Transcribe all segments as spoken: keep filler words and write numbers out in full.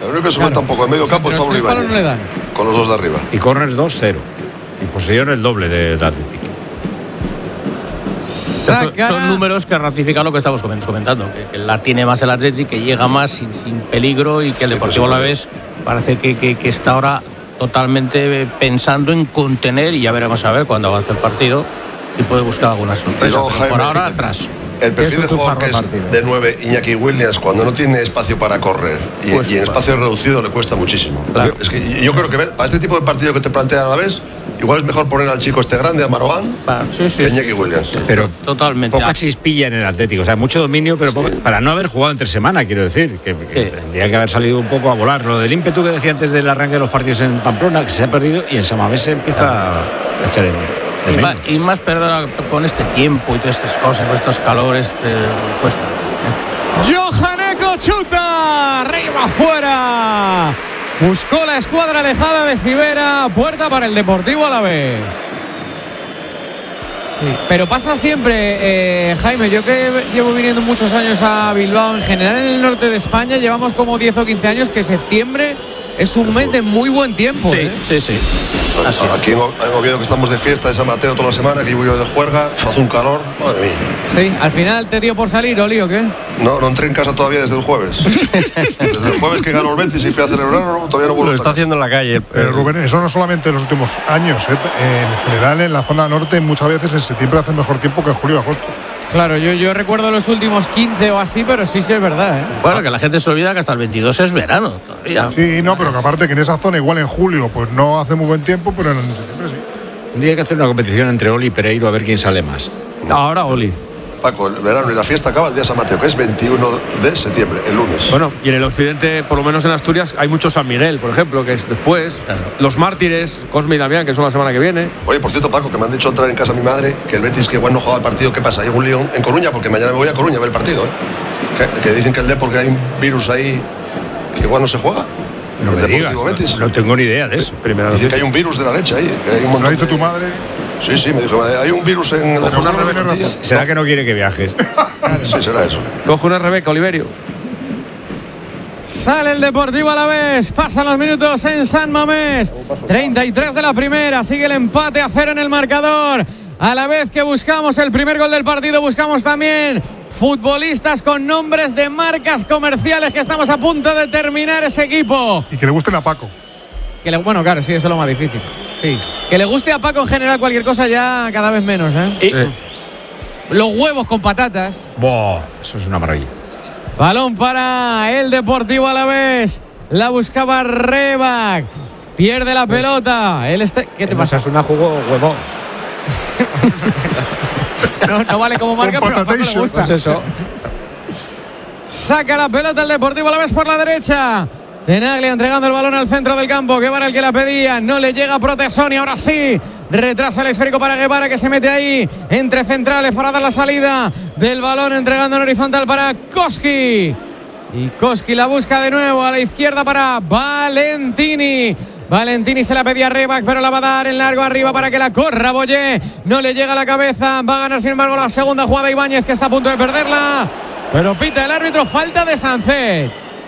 El único que se suelta Claro. un poco en medio campo es Pero Pablo los tres palos Ibáñez. no le dan. Con los dos de arriba. Y corners dos cero. Y posesión el doble del Atlético. Sacará. Son números que ratifican lo que estamos comentando, que, que la tiene más el Atlético, que llega más sin, sin peligro y que el Sí, Deportivo pues, Alavés parece que, que, que está ahora totalmente pensando en contener, y ya veremos a ver cuando avance el partido si puede buscar alguna sorpresa. Y luego, Pero Jaime, por ahora fíjate, atrás. El perfil de Es un jugador que tufarro es partido. de nueve, Iñaki Williams, cuando no tiene espacio para correr y, Pues, y en bueno. espacio reducido le cuesta muchísimo. Claro. Es que yo creo que para este tipo de partido que te plantean a la vez, igual es mejor poner al chico este grande, a Maroán, Va, sí, sí, que sí, Iñaki sí, Williams. sí, sí, Pero totalmente. poca chispilla en el Atlético, o sea, mucho dominio, pero poca- Sí. para no haber jugado entre semana, quiero decir, que, que Sí. tendría que haber salido un poco a volar. Lo del ímpetu que decía antes del arranque de los partidos en Pamplona, que se ha perdido, y en Samamés se empieza a echar en, de Y más, menos. y más perder con este tiempo y todas estas cosas, con estos calores, te cuesta. Johaneko chuta, arriba afuera. Buscó la escuadra alejada de Sivera, puerta para el Deportivo Alavés. Sí, pero pasa siempre, eh, Jaime, yo que llevo viniendo muchos años a Bilbao, en general en el norte de España llevamos como diez o quince años que septiembre es un mes de muy buen tiempo. Sí, ¿eh? sí, sí. A- Así es. Aquí en O- en Oviedo, que estamos de fiesta de San Mateo toda la semana, que llevo yo de juerga, hace un calor, madre mía. Sí, al final te dio por salir, Oli, ¿o qué? No, no entré en casa todavía desde el jueves. Desde el jueves que ganó el Betis y fui a celebrarlo, todavía no vuelvo Lo a está casa. haciendo en la calle. Pero Rubén, eso no solamente en los últimos años, ¿eh? En general en la zona norte muchas veces en septiembre hace mejor tiempo que en julio y agosto. Claro, yo, yo recuerdo los últimos quince o así, pero sí, sí es verdad, ¿eh? Bueno, que la gente se olvida que hasta el veintidós es verano todavía. Sí, no, pero que aparte que en esa zona igual en julio pues no hace muy buen tiempo, pero en septiembre sí. Un día hay que hacer una competición entre Oli y Pereiro a ver quién sale más. Ahora, Oli. Paco, el verano y la fiesta acaba el día de San Mateo, que es veintiuno de septiembre, el lunes. Bueno, y en el occidente, por lo menos en Asturias, hay mucho San Miguel, por ejemplo, que es después. Los mártires, Cosme y Damián, que son la semana que viene. Oye, por cierto, Paco, que me han dicho entrar en casa mi madre, que el Betis que igual no juega el partido, ¿qué pasa? Hay un lío en Coruña, porque mañana me voy a Coruña a ver el partido, ¿eh? Que, que dicen que el Depor, que hay un virus ahí que igual no se juega. No el me digas, Deportivo Betis. no, no tengo ni idea de eso. Primera Dicen que hay noticia. un virus de la leche ahí, que hay un ¿Lo montón ha dicho de- tu madre? Sí, sí, me dijo, hay un virus en el Ojo, una Deportivo de Rebeca Mantilla. ¿Será que no quiere que viajes? Sí, será eso. Coge una Rebeca, Oliverio. Sale el Deportivo Alavés, pasan los minutos en San Mamés. treinta y tres de la primera, sigue el empate a cero en el marcador. A la vez que buscamos el primer gol del partido, buscamos también futbolistas con nombres de marcas comerciales, que estamos a punto de terminar ese equipo. Y que le gusten a Paco. Que le- bueno, claro, sí, eso es lo más difícil. Sí. Que le guste a Paco en general cualquier cosa ya cada vez menos, ¿eh? Sí. Los huevos con patatas. Buah, eso es una maravilla. Balón para el Deportivo Alavés. La buscaba Rebac. Pierde la pelota. Él está... ¿Qué te pasa? Es una jugó huevón. No, no vale como marca, Con pero a Paco le patatation. gusta. Pues eso. Saca la pelota el Deportivo Alavés por la derecha. Tenaglia entregando el balón al centro del campo. Guevara el que la pedía. No le llega a Protesón y ahora sí. Retrasa el esférico para Guevara, que se mete ahí entre centrales para dar la salida del balón, entregando en horizontal para Koski. Y Koski la busca de nuevo a la izquierda para Valentini. Valentini se la pedía a Rebac, pero la va a dar en largo arriba para que la corra Boyé. No le llega a la cabeza. Va a ganar, sin embargo, la segunda jugada Ibáñez, que está a punto de perderla. Pero pita el árbitro, falta de Sánchez.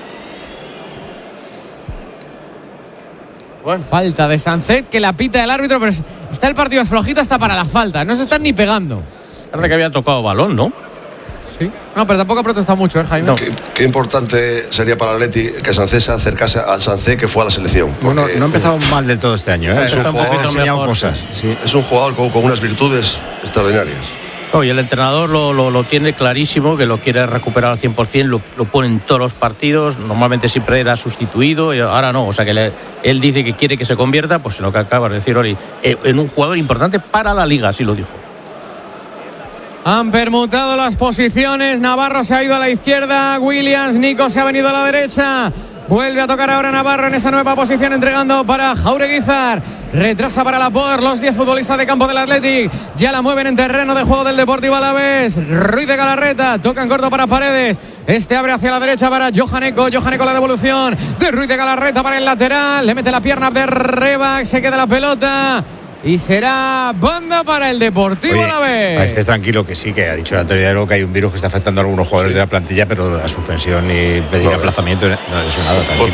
Bueno, falta de Sánchez, que la pita el árbitro, pero está el partido flojito hasta para la falta. No se están ni pegando. Parece que había tocado balón, ¿no? Sí. No, pero tampoco ha protestado mucho, ¿eh, Jaime? No. Qué, qué importante sería para el Atleti que Sancé se acercase al Sancé que fue a la selección. Bueno, porque no ha empezado mal del todo este año, ¿eh? Es un Está jugador ha enseñado mejor, cosas. Sí. Es un jugador con, con unas virtudes extraordinarias. No, y el entrenador lo, lo, lo tiene clarísimo, que lo quiere recuperar al cien por ciento, lo, lo pone en todos los partidos, normalmente siempre era sustituido y ahora no, o sea que le, él dice que quiere que se convierta, pues en lo que acabas de decir, Oli, eh, en un jugador importante para la Liga, así lo dijo. Han permutado las posiciones. Navarro se ha ido a la izquierda. Williams, Nico se ha venido a la derecha. Vuelve a tocar ahora Navarro en esa nueva posición, entregando para Jaureguizar. Retrasa para Laporte, los diez futbolistas de campo del Athletic. Ya la mueven en terreno de juego del Deportivo Alavés. Ruiz de Galarreta, tocan corto para Paredes. Este abre hacia la derecha para Johaneko. Johaneko la devolución de Ruiz de Galarreta para el lateral. Le mete la pierna de Rebac, se queda la pelota. Y será banda para el Deportivo Oye, Alavés. estés tranquilo, que sí, que ha dicho Antonio Hidalgo que hay un virus que está afectando a algunos jugadores de la plantilla, pero la suspensión y pedir No, aplazamiento no es nada. Tranquilo.